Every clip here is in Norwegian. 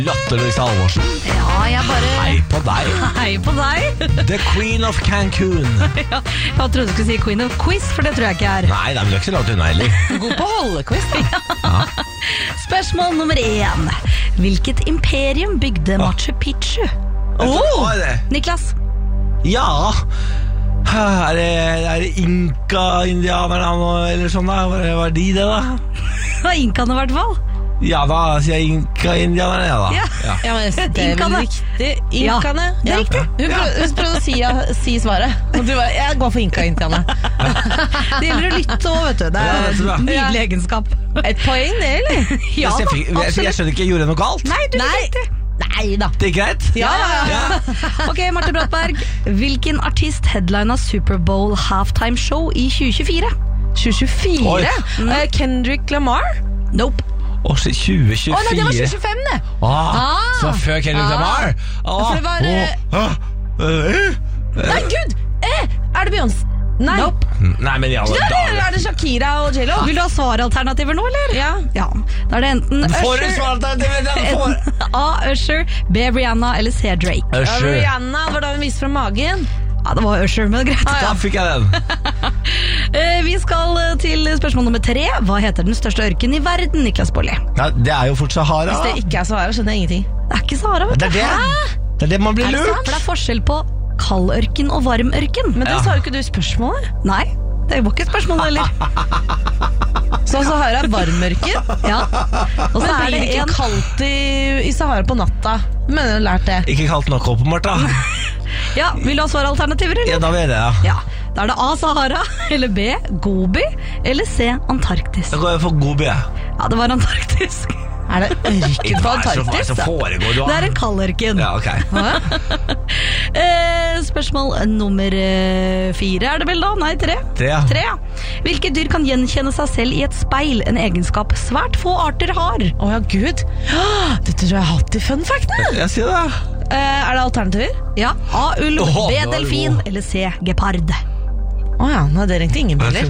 Lotte Louise Halvorsen. Ja, jeg bare... Hei på deg. Hei på deg. The Queen of Cancun. Ja, jeg trodde du skulle si Queen of Quiz, for det tror jeg ikke jeg er. Nei, men du er ikke så langt unna heller. God på holdequiz, da. Ja. Spørsmål nummer 1. Hvilket imperium bygde Machu Picchu? Hva er det? Niklas? Ja, er det Inka-indianerne eller sånn da? Var de det da? Ja, Inkaene i hvert fall. Ja da, sier jeg Inka-indianerne ja da. Ja. Ja, men det er vel Inkaene. riktig. Inkaene. Ja, det er riktig. Hun prøvde å si svaret. Og du bare, jeg går for Inka-indianerne. Det gjelder å lytte også, vet du. Det Ja, er det tror jeg. en nydelig egenskap. Et poeng, det, eller? Ja, jeg skjønner ikke, jeg gjorde noe galt. Nei, du er riktig. Nei da. Det er greit? Ja. Ok, Marte Brattberg. Hvilken artist headlina Superbowl halftime show i 2024? 2024? Oi. Kendrick Lamar? Nope. Å, 2024. Å nei, det var 2025 det. Så var før Kendrick Lamar. For det var, Nei, gud! Er det Beyoncé? Nei. Nope. Nei, men i alle Ja, dager. er det Shakira og J.Lo? Vil du ha svaralternativer nå, eller? Ja. Ja. Da er det enten Får du svart det? A. Usher, B. Rihanna eller C. Drake. Ja, Usher. Rihanna var da hun viste fra magen. Ja, det var Usher, men greit. Da fikk jeg den. Vi skal til spørsmål nummer 3. Hva heter den største ørken i verden, Niklas Baarli? Ja, det er jo fort Sahara. Hvis det ikke er Sahara, skjønner jeg ingenting. Det er ikke Sahara, vet du. Det er det. Det er det man blir Er det sant? lurt. For det er forskjell på kaldørken og varmørken. Men det Ja. sa jo ikke du i spørsmålet. Nei, det var ikke et spørsmål heller. Så Sahara er varmørken. Ja. Og så Men er blir det det ikke en kaldt i Sahara på natta? Men jeg har lært det. Ikke kalt nok opp, Martha. Ja, vil du ha svaralternativer, eller? Ja, da vil jeg det, ja. Ja. Da er det A. Sahara, eller B. Gobi, eller C. Antarktis. Da går jeg for Gobi, jeg. Ja, det var Antarktis. Er det ørken på Antarktis? Så foregår du Det er en kaldørken. Ja, ok. Spørsmål nummer 4 er det vel da? Nei, 3. 3. 3, ja. Hvilke dyr kan gjenkjenne seg selv i et speil, en egenskap svært få arter har? Å ja, gud. Dette tror jeg har hatt i fun facten. Jeg sier det. Er det alternativer? Ja, A. Ulv, Åh, B. det var Delfin god. eller C. Gepard. Å ja, nei, det ringte ingen biler.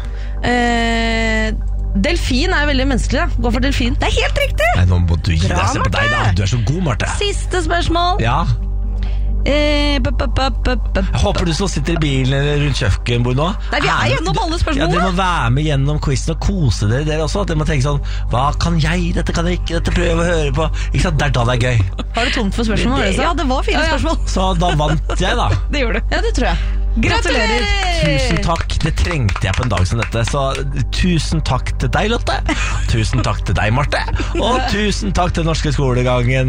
Delfin er veldig menneskelig, da. Gå for delfin. Det er helt riktig! Nei, nå må du gi deg. Bra, Se på deg, da. Marte. Du er så god, Marte. Siste spørsmål. Ja. Jeg håper du som sitter i bilen eller rundt kjøkkenbordet nå. Nei, vi er gjennom alle spørsmålene. Ja, dere må være med gjennom quizen og kose dere også. Dere må tenke sånn, hva kan jeg, dette kan jeg ikke, dette prøver jeg å høre på. Ikke sant, det er da det er gøy. Har du tomt for spørsmål? Var det så? Ja, det var 4 spørsmål. Så da vant jeg da. Det gjorde du. Ja, det tror jeg. Gratulerer. Tusen takk, det trengte jeg på en dag som dette. Så tusen takk til deg, Lotte. Tusen takk til deg, Marte. Og tusen takk til Norske Skolegangen.